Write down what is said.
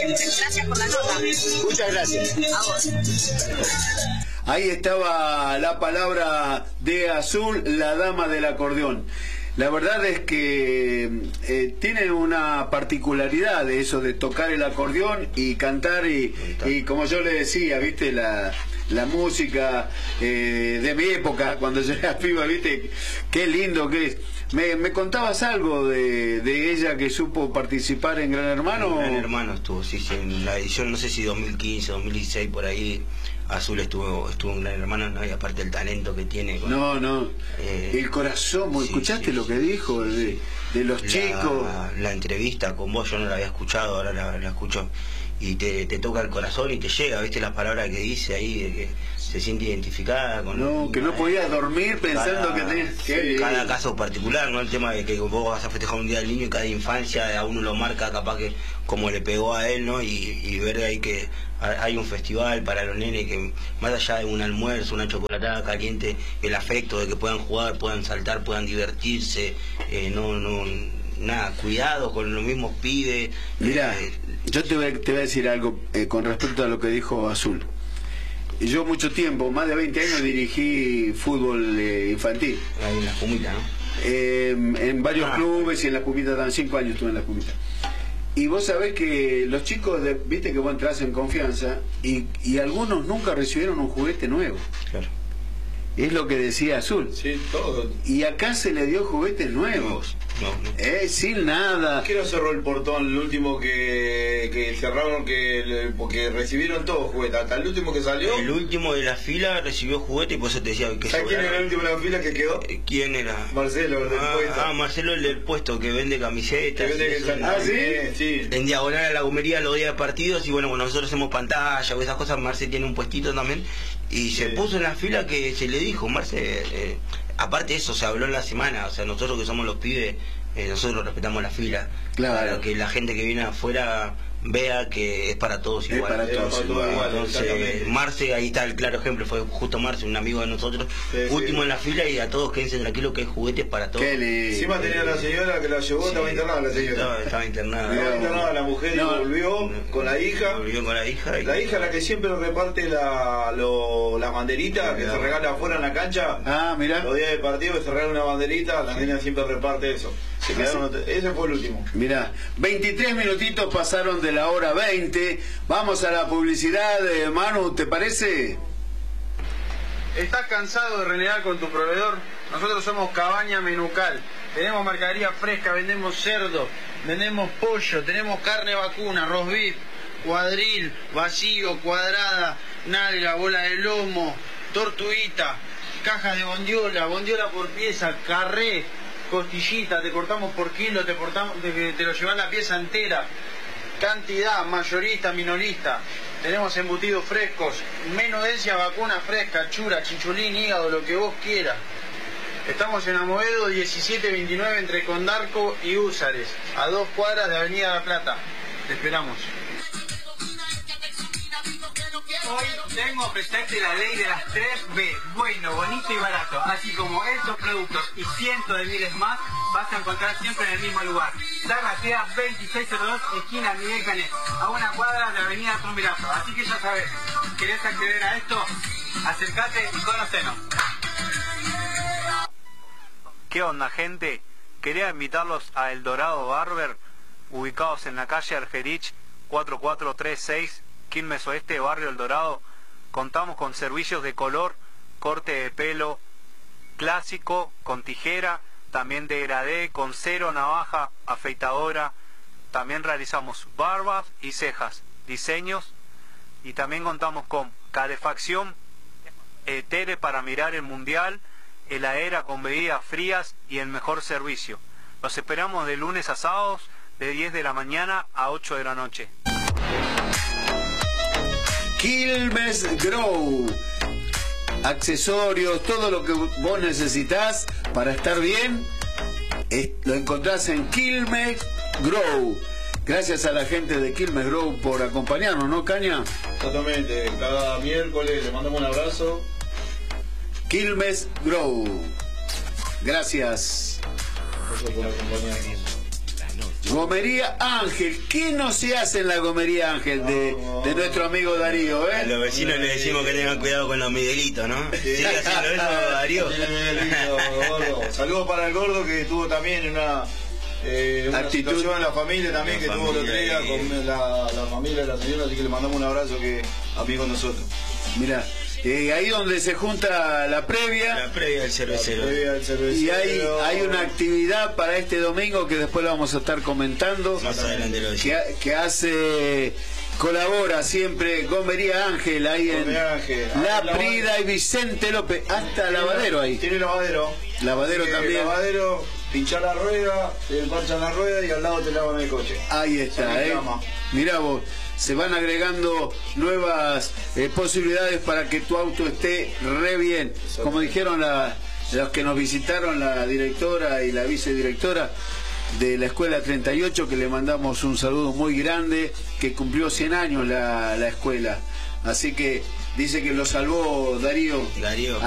Gracias por la nota. Muchas gracias. A vos. Ahí estaba la palabra de Azul, la dama del acordeón. La verdad es que tiene una particularidad de eso de tocar el acordeón y cantar y como yo le decía, viste, la música de mi época, cuando yo era piba, viste, qué lindo que es. Me contabas algo de ella que supo participar en Gran Hermano. Gran Hermano estuvo, sí, en la edición, no sé si 2015, 2016, por ahí. Azul estuvo en Gran Hermano, ¿no? Y aparte el talento que tiene. El corazón, sí, ¿escuchaste sí, lo que dijo de los chicos? La entrevista con vos yo no la había escuchado, ahora la escucho. Y te toca el corazón y te llega, ¿viste? Las palabras que dice ahí, de que se siente identificada con... que no podía dormir pensando que tenía... Cada caso particular, ¿no? El tema de que vos vas a festejar un día del niño y cada infancia a uno lo marca capaz que como le pegó a él, ¿no? Y ver ahí que hay un festival para los nenes que más allá de un almuerzo, una chocolatada caliente, el afecto de que puedan jugar, puedan saltar, puedan divertirse, nada, cuidado con los mismos pibes. Mira, yo te voy a decir algo con respecto a lo que dijo Azul. Yo mucho tiempo, más de 20 años, dirigí fútbol infantil. Ahí en la Pumita, ¿no? En varios clubes y en la Pumita también, 5 años estuve en la Pumita. Y vos sabés que los chicos, viste que vos entras en confianza y algunos nunca recibieron un juguete nuevo. Claro. Es lo que decía Azul. Sí, todo. Y acá se le dio juguetes nuevos. No. Sin nada. ¿Qué no cerró el portón? El último que cerraron, porque recibieron todos juguetes. Hasta el último que salió. El último de la fila recibió juguete y por eso te decía que ¿sabes quién era el último de la fila que quedó? ¿Quién era? Marcelo, el del puesto. Marcelo, el del puesto que vende camisetas. Sí. En diagonal a la gomería los días de partidos. Y bueno, nosotros hacemos pantalla o esas cosas. Marce tiene un puestito también. Y se puso en la fila que se le dijo, Marce. Aparte de eso, se habló en la semana. O sea, nosotros que somos los pibes, nosotros respetamos la fila. Claro. Para que la gente que viene afuera vea que es para todos igual. Es para todos igual. Entonces, Marce, ahí está el claro ejemplo, fue justo Marce, un amigo de nosotros, último en la fila, y a todos quédense tranquilos que hay juguetes para todos. Encima tenía la señora que la llevó, estaba internada la señora. Estaba internada. Estaba internada la mujer y volvió con la hija. Volvió con la hija. La hija la que siempre reparte las banderitas que se regala afuera en la cancha. Mirá. Los días de partido que se regala una banderita, la niña siempre reparte eso. Ese fue el último. Mirá, 23 minutitos pasaron de la hora 20. Vamos a la publicidad. Manu, ¿te parece? ¿Estás cansado de renegar con tu proveedor? Nosotros somos Cabaña Menucal. Tenemos mercadería fresca, vendemos cerdo, vendemos pollo, tenemos carne vacuna, roast beef, cuadril, vacío, cuadrada, nalga, bola de lomo, tortuguita, cajas de bondiola por pieza, carré, costillita, te cortamos por kilo, te lo llevas la pieza entera. Cantidad, mayorista, minorista. Tenemos embutidos frescos, menudencia vacuna fresca, chura, chichulín, hígado, lo que vos quieras. Estamos en Amoedo 1729 entre Condarco y Húsares, a 2 cuadras de Avenida La Plata. Te esperamos. Hoy vengo a presentarte la ley de las 3B, bueno, bonito y barato, así como estos productos y cientos de miles más vas a encontrar siempre en el mismo lugar. Zarratea 2602, esquina Miguel Canet, a 1 cuadra de Avenida Triunvirato. Así que ya sabes, ¿querés acceder a esto? Acércate y conocenos. ¿Qué onda, gente? Quería invitarlos a El Dorado Barber, ubicados en la calle Argerich 4436, Quilmes Oeste, Barrio El Dorado. Contamos con servicios de color, corte de pelo clásico, con tijera, también degradé, con cero, navaja, afeitadora. También realizamos barbas y cejas, diseños, y también contamos con calefacción, tele para mirar el mundial, heladera con bebidas frías y el mejor servicio. Los esperamos de lunes a sábados, de 10 de la mañana a 8 de la noche. Quilmes Grow. Accesorios, todo lo que vos necesitas para estar bien, lo encontrás en Quilmes Grow. Gracias a la gente de Quilmes Grow por acompañarnos, ¿no, Caña? Exactamente, cada miércoles le mandamos un abrazo. Quilmes Grow. Gracias. Gracias por acompañarnos. Gomería Ángel. ¿Qué no se hace en la Gomería Ángel de nuestro amigo Darío? A los vecinos le decimos que tengan cuidado con los Miguelitos, ¿no? Sigue haciendo eso, Darío. Saludos para el gordo que tuvo también una situación en la familia también, que tuvo el otro día con la familia de la señora, así que le mandamos un abrazo que a mí con nosotros. Mirá, ahí donde se junta la previa. La previa del cervecero. Y hay una actividad para este domingo que después la vamos a estar comentando. Más adelante lo decimos. Que colabora siempre Gomería Ángel ahí en La Prida y Vicente López. Hasta lavadero ahí. Tiene lavadero. Lavadero también. Lavadero, pinchar la rueda, te parchan la rueda y al lado te lavan el coche. Ahí está, mirá vos, se van agregando nuevas posibilidades para que tu auto esté re bien. Como dijeron los que nos visitaron, la directora y la vicedirectora de la Escuela 38, que le mandamos un saludo muy grande, que cumplió 100 años la escuela. Así que dice que lo salvó Darío.